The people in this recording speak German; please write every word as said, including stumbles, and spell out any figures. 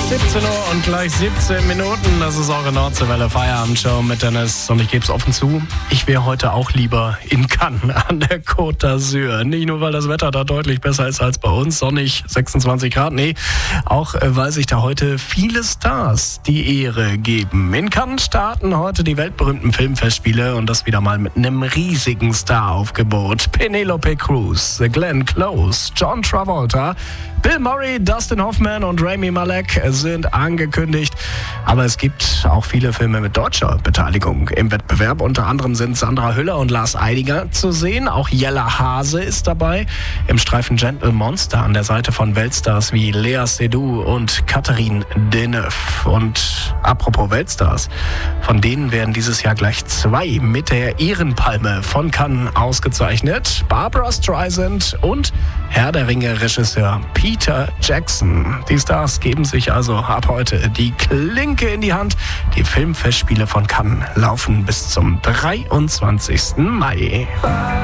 siebzehn Uhr und gleich siebzehn Minuten. Das ist eure Nordseewelle Feierabendshow mit Dennis. Und ich gebe es offen zu, ich wäre heute auch lieber in Cannes an der Côte d'Azur. Nicht nur, weil das Wetter da deutlich besser ist als bei uns, sonnig sechsundzwanzig Grad. Nee, auch äh, weil sich da heute viele Stars die Ehre geben. In Cannes starten heute die weltberühmten Filmfestspiele und das wieder mal mit einem riesigen Staraufgebot. Penelope Cruz, Glenn Close, John Travolta, Bill Murray, Dustin Hoffman und Rami Malek sind angekündigt. Aber es gibt auch viele Filme mit deutscher Beteiligung im Wettbewerb. Unter anderem sind Sandra Hüller und Lars Eidinger zu sehen. Auch Jella Hase ist dabei im Streifen Gentle Monster an der Seite von Weltstars wie Lea Seydoux und Catherine Deneuve. Und apropos Weltstars, von denen werden dieses Jahr gleich zwei mit der Ehrenpalme von Cannes ausgezeichnet. Barbra Streisand und Herr der Ringe-Regisseur Peter Jackson. Die Stars geben sich also ab heute die Klinke in die Hand. Die Filmfestspiele von Cannes laufen bis zum dreiundzwanzigsten Mai.